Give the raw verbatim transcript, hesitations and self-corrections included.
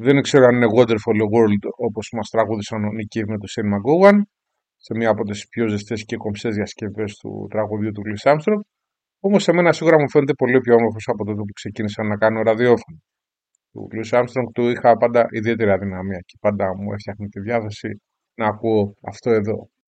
Δεν ξέρω αν είναι Wonderful World όπως μας τραγούδισαν ο Nick Cave με το Shane McGowan σε μία από τις πιο ζεστές και κομψές διασκευές του τραγουδιού του Louis Armstrong. Όμως σε μένα σίγουρα μου φαίνεται πολύ πιο όμορφος από τότε που ξεκίνησα να κάνω ραδιόφωνο. Του Louis Armstrong του είχα πάντα ιδιαίτερη αδυναμία και πάντα μου έφτιαχνε τη διάθεση να ακούω αυτό εδώ.